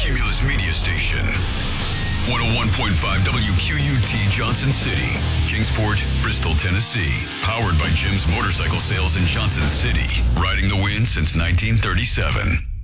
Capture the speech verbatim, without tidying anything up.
Cumulus Media Station. one oh one point five W Q U T Johnson City, Kingsport, Bristol, Tennessee. Powered by Jim's Motorcycle Sales in Johnson City. Riding the wind since nineteen thirty-seven.